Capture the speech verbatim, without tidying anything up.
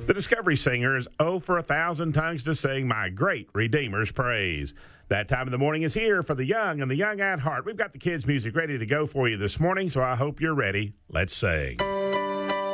The Discovery Singers owe for a thousand tongues to sing my great Redeemer's praise. That time of the morning is here for the young and the young at heart. We've got the kids' music ready to go for you this morning, so I hope you're ready. Let's sing.